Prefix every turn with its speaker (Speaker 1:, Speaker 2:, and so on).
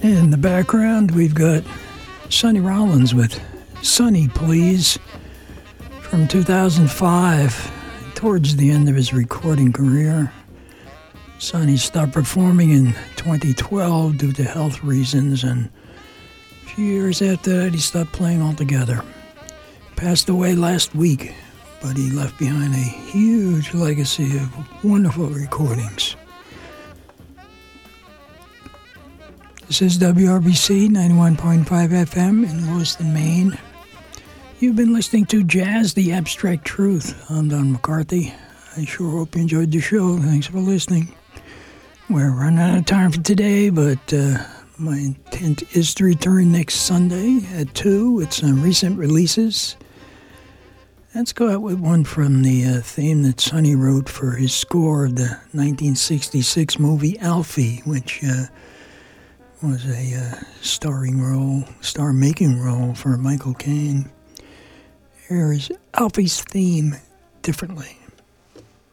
Speaker 1: In the background, we've got Sonny Rollins with Sonny Please from 2005, towards the end of his recording career. Sonny stopped performing in 2012 due to health reasons, and a few years after that, he stopped playing altogether. Passed away last week, but he left behind a huge legacy of wonderful recordings. This is WRBC 91.5 FM in Lewiston, Maine. You've been listening to Jazz, the Abstract Truth. I'm Don McCarthy. I sure hope you enjoyed the show. Thanks for listening. We're running out of time for today, but my intent is to return next Sunday at 2 with some recent releases. Let's go out with one from the theme that Sonny wrote for his score of the 1966 movie Alfie, which was a star-making role for Michael Caine. Here is Alfie's theme, Differently.